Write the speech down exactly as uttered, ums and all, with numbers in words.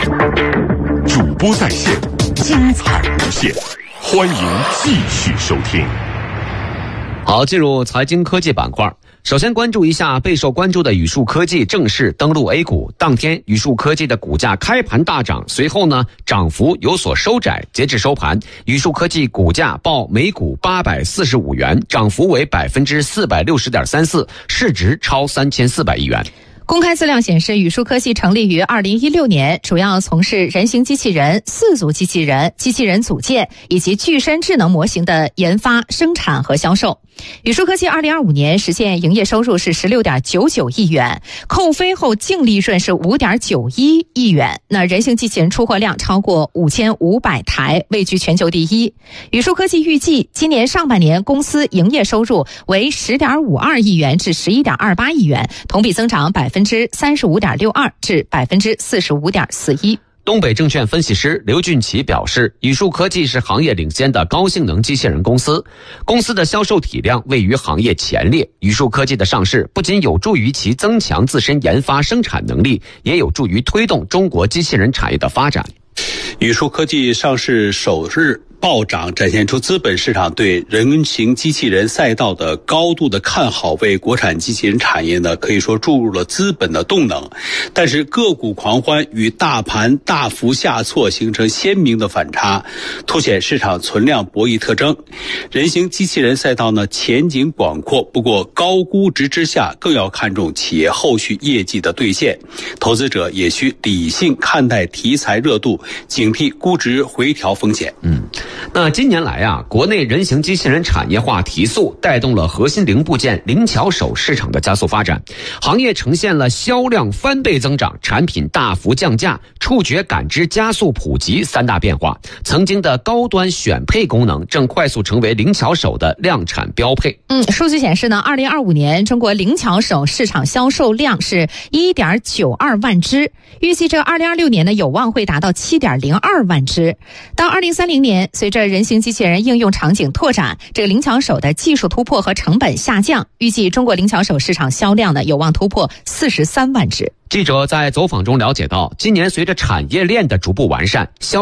主播在线，精彩无限，欢迎继续收听。 好，进入财经科技板块。首先关注一下备受关注的宇树科技正式登陆 A 股。当天宇树科技的股价开盘大涨，随后呢涨幅有所收窄，截至收盘，宇树科技股价报每股八百四十五元，涨幅为百分之四百六十点三四，市值超三千四百亿元。 公开资料显示，宇树科技成立于二零一六年，主要从事人形机器人、四足机器人、机器人组件以及具身智能模型的研发、生产和销售。宇树科技二零二五年实现营业收入是 十六点九九亿元，扣非后净利润是 五点九一亿元。那人形机器人出货量超过五千五百台，位居全球第一。宇树科技预计今年上半年公司营业收入为 十点五二亿元至 十一点二八亿元，同比增长百分之三十五点六二至百分之四十五点四一。 东北证券分析师刘俊奇表示，宇树科技是行业领先的高性能机器人公司，公司的销售体量位于行业前列。宇树科技的上市不仅有助于其增强自身研发生产能力，也有助于推动中国机器人产业的发展。 宇树科技上市首日暴涨，展现出资本市场对人形机器人赛道的高度的看好，为国产机器人产业呢可以说注入了资本的动能。但是个股狂欢与大盘大幅下挫形成鲜明的反差，凸显市场存量博弈特征。人形机器人赛道呢前景广阔，不过高估值之下更要看重企业后续业绩的兑现，投资者也需理性看待题材热度，警惕估值回调风险。 嗯。那今年来啊，国内人形机器人产业化提速，带动了核心零部件灵巧手市场的加速发展，行业呈现了销量翻倍增长、产品大幅降价、触觉感知加速普及三大变化。曾经的高端选配功能正快速成为灵巧手的量产标配。 嗯，数据显示呢，二零二五年中国灵巧手市场销售量是 一点九二万只，预计这二零二六年呢有望会达到 七点零二万只。到二零三零年，随着人形机器人应用场景拓展，这个灵巧手的技术突破和成本下降，预计中国灵巧手市场销量呢有望突破四十三万只。 记者在走访中了解到，今年随着产业链的逐步完善，销